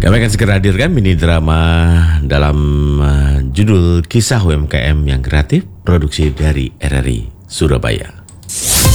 Kami akan segera hadirkan mini drama dalam judul Kisah UMKM yang Kreatif, produksi dari RRI Surabaya.